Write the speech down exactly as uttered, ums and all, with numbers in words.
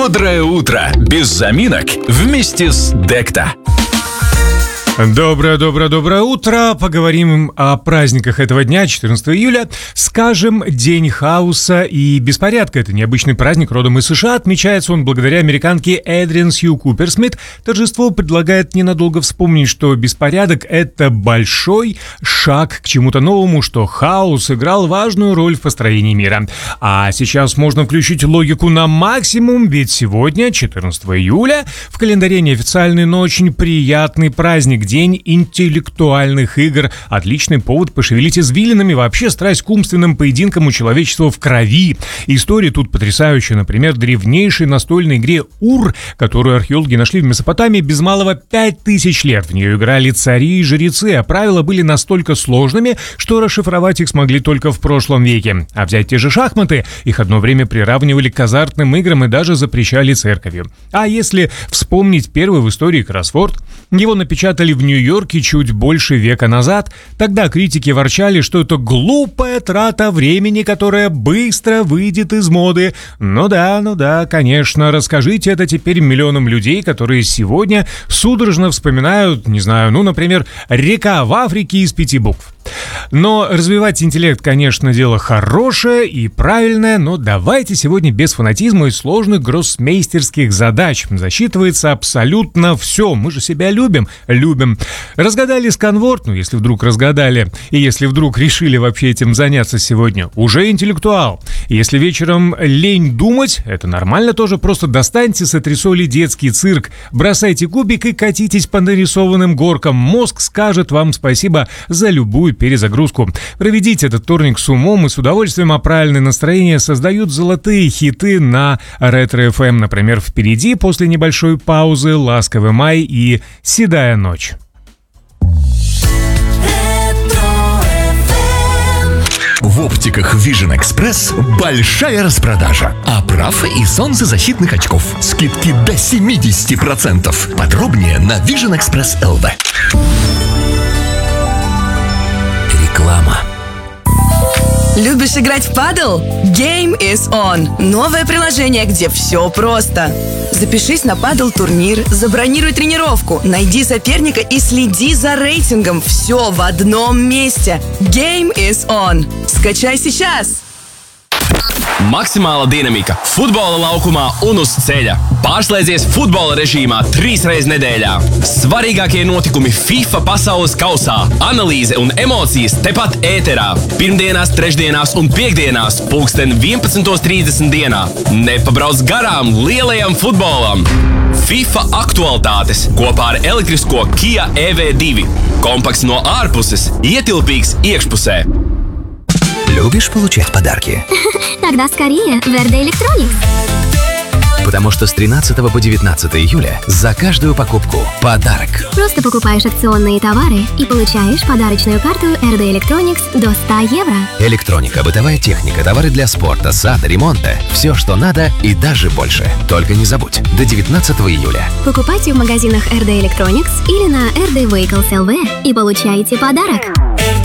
Бодрое утро, без заминок, вместе с Декта. Доброе-доброе-доброе утро. Поговорим о праздниках этого дня, четырнадцатого июля. Скажем, День хаоса и беспорядка. Это необычный праздник родом из США. Отмечается он благодаря американке Эдриан Сью Куперсмит. Торжество предлагает ненадолго вспомнить, что беспорядок — это большой шаг к чему-то новому, что хаос играл важную роль в построении мира. А сейчас можно включить логику на максимум, ведь сегодня, четырнадцатого июля, в календаре неофициальный, но очень приятный праздник. День интеллектуальных игр. Отличный повод пошевелить извилинами. Вообще страсть к умственным поединкам у человечества в крови. История тут потрясающая. Например, древнейшей настольной игре Ур, которую археологи нашли в Месопотамии, без малого пять тысяч лет. В нее играли цари и жрецы, а правила были настолько сложными, что расшифровать их смогли только в прошлом веке. А взять те же шахматы, их одно время приравнивали к азартным играм и даже запрещали церковью. А если вспомнить первый в истории кроссворд, его напечатали в Нью-Йорке чуть больше века назад. Тогда критики ворчали, что это глупая трата времени, которая быстро выйдет из моды. Ну да, ну да, конечно, расскажите это теперь миллионам людей, которые сегодня судорожно вспоминают, не знаю, ну, например, «Река в Африке» из пяти букв. Но развивать интеллект, конечно, дело хорошее и правильное, но давайте сегодня без фанатизма и сложных гроссмейстерских задач. Засчитывается абсолютно все. Мы же себя любим, любим. Разгадали сканворд, ну, если вдруг разгадали, и если вдруг решили вообще этим заняться сегодня, уже интеллектуал. Если вечером лень думать, это нормально тоже, просто достаньте с отрисоли детский цирк, бросайте кубик и катитесь по нарисованным горкам. Мозг скажет вам спасибо за любую перезагрузку. Проведите этот вторник с умом и с удовольствием, а правильное настроение создают золотые хиты на Ретро-эф эм. Например, впереди, после небольшой паузы, «Ласковый май» и «Седая ночь». В оптиках Vision Express большая распродажа. Оправ и солнцезащитных очков. Скидки до семьдесят процентов. Подробнее на Vision Express точка эл ви. Реклама. Любишь играть в падл? Game is on. Новое приложение, где все просто. Запишись на падл-турнир, забронируй тренировку, найди соперника и следи за рейтингом. Все в одном месте. Game is on. Скачай сейчас! Maksimāla dinamika futbola laukumā un uz ceļa. Pārslēdzies futbola režīmā trīs reizes nedēļā. Svarīgākie notikumi FIFA pasaules kausā, analīze un emocijas tepat ēterā. Pirmdienās, trešdienās un piekdienās pulksten vienpadsmit trīsdesmit dienā. Nepabrauc garām lielajam futbolam. FIFA aktualitātes kopā ar elektrisko Kia и ви два. Kompakts no ārpuses, ietilpīgs iekšpusē. Любишь получать подарки? Тогда скорее в эр дэ Electronics. Потому что с тринадцатого по девятнадцатое июля за каждую покупку подарок. Просто покупаешь акционные товары и получаешь подарочную карту эр дэ Electronics до ста евро. Электроника, бытовая техника, товары для спорта, сада, ремонта. Все, что надо и даже больше. Только не забудь, до девятнадцатого июля. Покупайте в магазинах эр дэ Electronics или на эр дэ Vehicles точка эл ви и получайте подарок.